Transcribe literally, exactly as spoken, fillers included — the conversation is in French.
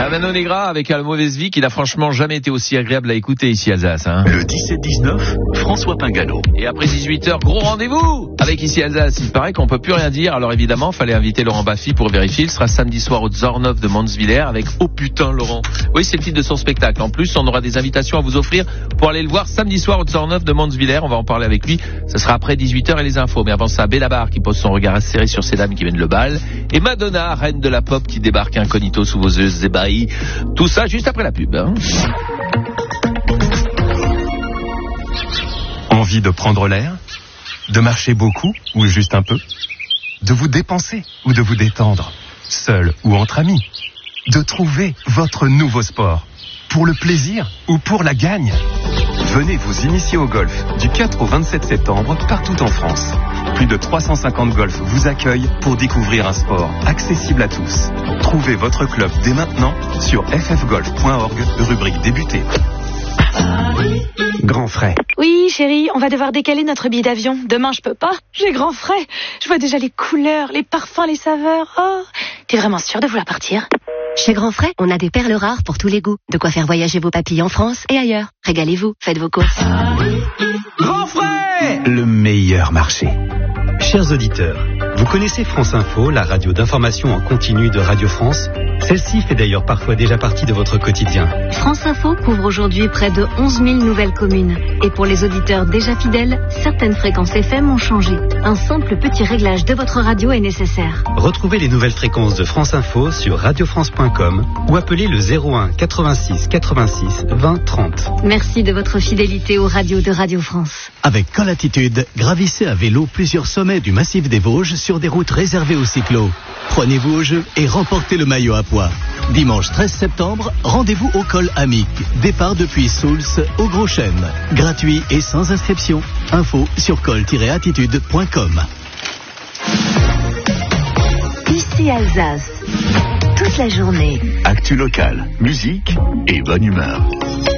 La Manon Negra avec la mauvaise vie qui n'a franchement jamais été aussi agréable à écouter ici Alsace. Hein. Le dix-sept dix-neuf, François Pingano. Et après dix-huit heures, gros rendez-vous avec ici Alsace. Il paraît qu'on peut plus rien dire. Alors évidemment, fallait inviter Laurent Baffy pour vérifier. Il sera samedi soir au Zornov de Manswiller avec Oh putain Laurent. Oui, c'est le titre de son spectacle. En plus, on aura des invitations à vous offrir pour aller le voir samedi soir au Zornov de Manswiller. On va en parler avec lui. Ce sera après dix-huit heures et les infos. Mais avant ça, Benabar qui pose son regard serré sur ces dames qui viennent le bal. Et Madonna, reine de la pop qui débarque incognito sous vos yeux ébahis. Tout ça juste après la pub. Hein. Envie de prendre l'air? De marcher beaucoup ou juste un peu? De vous dépenser ou de vous détendre? Seul ou entre amis? De trouver votre nouveau sport? Pour le plaisir ou pour la gagne? Venez vous initier au golf du quatre au vingt-sept septembre partout en France. Plus de trois cent cinquante golfs vous accueillent pour découvrir un sport accessible à tous. Trouvez votre club dès maintenant sur f f golf point org, rubrique débuter. Grand frais. Oui, chérie, on va devoir décaler notre billet d'avion. Demain, je peux pas. J'ai grand frais. Je vois déjà les couleurs, les parfums, les saveurs. Oh, t'es vraiment sûre de vouloir partir? Chez Grand Frais, on a des perles rares pour tous les goûts. De quoi faire voyager vos papilles en France et ailleurs. Régalez-vous, faites vos courses. Grand frais, le meilleur marché. Chers auditeurs, vous connaissez France Info, la radio d'information en continu de Radio France? Celle-ci fait d'ailleurs parfois déjà partie de votre quotidien. France Info couvre aujourd'hui près de onze mille nouvelles communes. Et pour les auditeurs déjà fidèles, certaines fréquences F M ont changé. Un simple petit réglage de votre radio est nécessaire. Retrouvez les nouvelles fréquences de France Info sur radio france point com ou appelez le zéro un quatre-vingt-six quatre-vingt-six vingt trente. Merci de votre fidélité aux radios de Radio France. Avec Colatitude, gravissez à vélo plusieurs sommets du massif des Vosges sur des routes réservées aux cyclos. Prenez-vous au jeu et remportez le maillot à pois. Dimanche treize septembre, rendez-vous au col Amic. Départ depuis Souls au Gros Chêne. Gratuit et sans inscription. Info sur col tiret attitude point com. Ici Alsace. Toute la journée. Actu locale, musique et bonne humeur.